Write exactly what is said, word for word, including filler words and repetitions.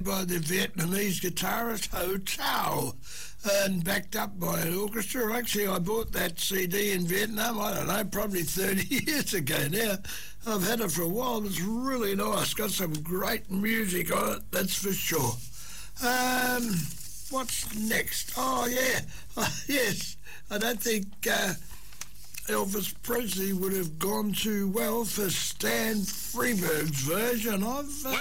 by the Vietnamese guitarist Ho Tao and backed up by an orchestra. Actually, I bought that C D in Vietnam, I don't know, probably thirty years ago now. I've had it for a while. It's really nice. Got some great music on it, that's for sure. Um, what's next? Oh, yeah. Oh, yes. I don't think uh, Elvis Presley would have gone too well for Stan Freberg's version of... Uh,